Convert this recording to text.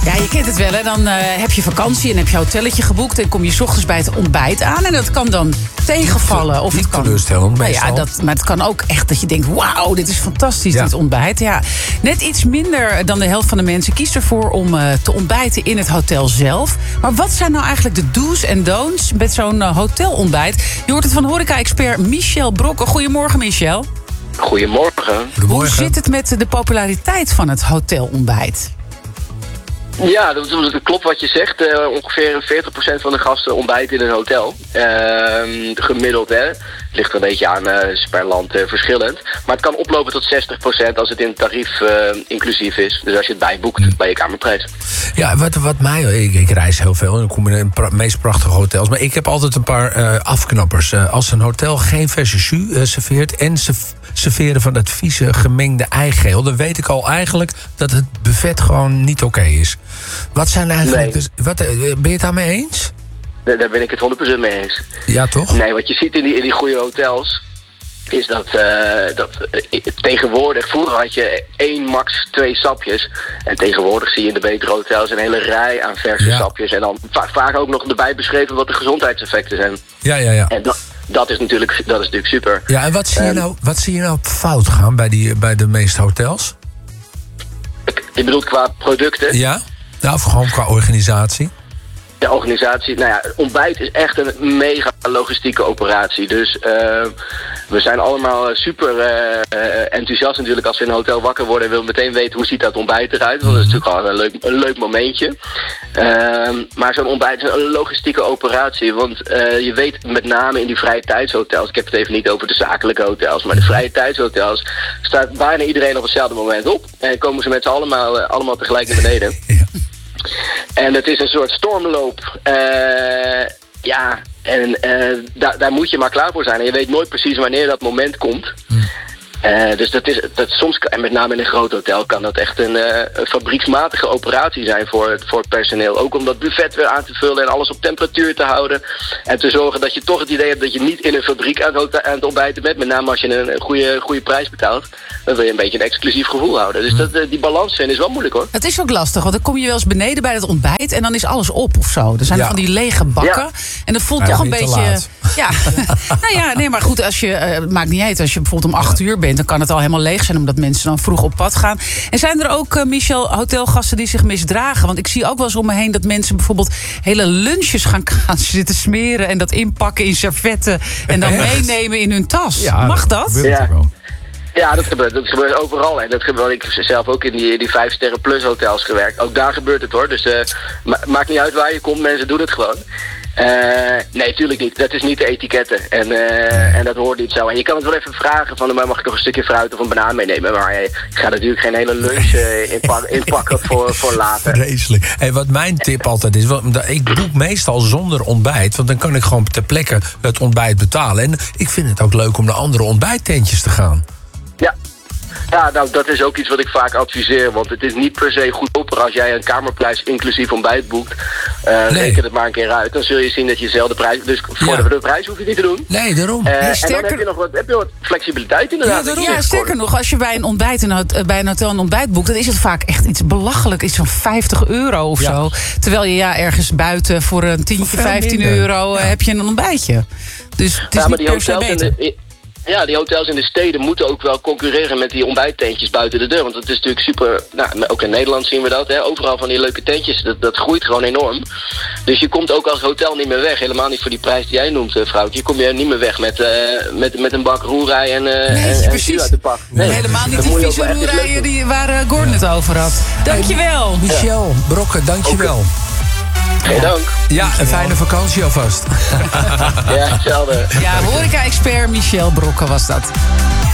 Ja, je kent het wel, hè? Dan heb je vakantie en heb je een hotelletje geboekt en kom je 's ochtends bij het ontbijt aan. En dat kan dan tegenvallen. Of niet het kan teleurstellend meestal. maar het kan ook echt dat je denkt, wauw, dit is fantastisch, dit ontbijt. Ja, net iets minder dan de helft van de mensen kiest ervoor om te ontbijten in het hotel zelf. Maar wat zijn nou eigenlijk de do's en don'ts met zo'n hotelontbijt? Je hoort het van horeca-expert Michel Brokken. Goedemorgen, Michel. Goedemorgen. Hoe zit het met de populariteit van het hotelontbijt? Ja, dat klopt wat je zegt. Ongeveer 40% van de gasten ontbijten in een hotel. Gemiddeld, hè. Het ligt er een beetje aan, is per land verschillend. Maar het kan oplopen tot 60% als het in het tarief inclusief is. Dus als je het bijboekt bij je kamerprijs. Ja, wat mij... Ik reis heel veel en ik kom in de meest prachtige hotels. Maar ik heb altijd een paar afknappers. Als een hotel geen verse jus serveert en ze serveren van dat vieze gemengde eigeel, dan weet ik al eigenlijk dat het buffet gewoon niet oké is. Wat zijn eigenlijk... Nee. Ben je het daarmee eens? Daar ben ik het 100% mee eens. Ja, toch? Nee, wat je ziet in die goede hotels is dat tegenwoordig, vroeger had je 1, max 2 sapjes. En tegenwoordig zie je in de betere hotels een hele rij aan verse sapjes. En dan vaak ook nog erbij beschreven wat de gezondheidseffecten zijn. Ja. En dat is natuurlijk super. Ja, en wat zie je nou fout gaan bij de meeste hotels? Je bedoelt qua producten? Ja, of gewoon qua organisatie? De organisatie, ontbijt is echt een mega logistieke operatie. Dus we zijn allemaal super enthousiast natuurlijk als we in een hotel wakker worden en willen meteen weten hoe ziet dat ontbijt eruit. Want dat is natuurlijk al een leuk momentje. Maar zo'n ontbijt is een logistieke operatie. Want je weet met name in die vrije tijdshotels, ik heb het even niet over de zakelijke hotels, maar de vrije tijdshotels staat bijna iedereen op hetzelfde moment op. En komen ze met z'n allemaal tegelijk naar beneden. Ja. En het is een soort stormloop. Daar moet je maar klaar voor zijn. En je weet nooit precies wanneer dat moment komt. Dus dat soms, en met name in een groot hotel, kan dat echt een fabrieksmatige operatie zijn voor het personeel. Ook om dat buffet weer aan te vullen en alles op temperatuur te houden. En te zorgen dat je toch het idee hebt dat je niet in een fabriek aan het ontbijten bent. Met name als je een goede prijs betaalt. Dan wil je een beetje een exclusief gevoel houden. Dus die balans vinden is wel moeilijk, hoor. Het is ook lastig, want dan kom je wel eens beneden bij het ontbijt en dan is alles op of zo. Er zijn van die lege bakken. Ja. En dat voelt toch een beetje... Ja. Nee, maar goed, als je maakt niet uit. Als je bijvoorbeeld om 8 uur bent, dan kan het al helemaal leeg zijn, omdat mensen dan vroeg op pad gaan. En zijn er ook, Michel, hotelgasten die zich misdragen? Want ik zie ook wel eens om me heen dat mensen bijvoorbeeld hele lunches gaan zitten smeren en dat inpakken in servetten en dan meenemen in hun tas. Ja, mag dat? Ja, dat gebeurt overal. En dat gebeurt, ik heb zelf ook in die 5-sterren plus hotels gewerkt. Ook daar gebeurt het, hoor. Dus maakt niet uit waar je komt, mensen doen het gewoon. Nee, tuurlijk niet. Dat is niet de etiketten. En dat hoort niet zo. En je kan het wel even vragen van, mag ik nog een stukje fruit of een banaan meenemen? Maar ik ga natuurlijk geen hele lunch inpakken voor later. Vreselijk. Hey, wat mijn tip altijd is, ik boek meestal zonder ontbijt, want dan kan ik gewoon ter plekke het ontbijt betalen. En ik vind het ook leuk om naar andere ontbijttentjes te gaan. Ja, nou, dat is ook iets wat ik vaak adviseer. Want het is niet per se goedkoper als jij een kamerprijs inclusief ontbijt boekt. Reken het maar een keer uit. Dan zul je zien dat je dezelfde prijs... Dus voor de prijs hoef je niet te doen. Nee, daarom. En dan heb je wat flexibiliteit inderdaad. Ja, sterker nog, als je bij een ontbijt bij een hotel een ontbijt boekt, dan is het vaak echt iets belachelijk. Iets van €50 of zo. Terwijl je ergens buiten voor een tientje, €15 heb je een ontbijtje. Dus het is niet per se beter. Ja, die hotels in de steden moeten ook wel concurreren met die ontbijttentjes buiten de deur. Want dat is natuurlijk super... ook in Nederland zien we dat. Hè, overal van die leuke tentjes. Dat groeit gewoon enorm. Dus je komt ook als hotel niet meer weg. Helemaal niet voor die prijs die jij noemt, vrouwtje. Je komt je niet meer weg met een bak roerij en precies. uit de pak. Nee, helemaal niet die vieze roerijen waar Gordon het over had. Dankjewel. Michel Brokken, dankjewel. Okay. Geen dank. Ja, een fijne vakantie alvast. Ja, hetzelfde. Ja, horeca-expert Michel Brokken was dat.